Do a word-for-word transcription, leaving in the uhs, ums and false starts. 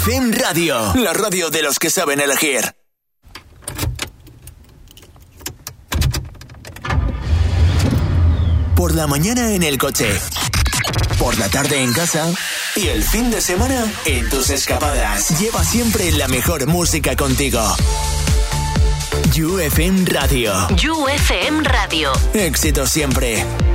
F M Radio, la radio de los que saben elegir. Por la mañana en el coche, por la tarde en casa y el fin de semana en tus escapadas. Lleva siempre la mejor música contigo. You F M Radio. You F M Radio. Éxito siempre.